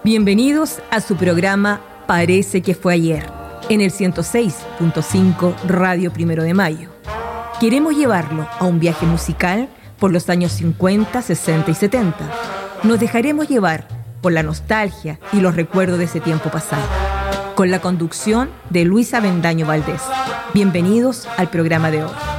Bienvenidos a su programa Parece que fue ayer, en el 106.5 Radio 1 de Mayo. Queremos llevarlo a un viaje musical por los años 50, 60 y 70. Nos dejaremos llevar por la nostalgia y los recuerdos de ese tiempo pasado, con la conducción de Luisa Bendaño Valdés. Bienvenidos al programa de hoy.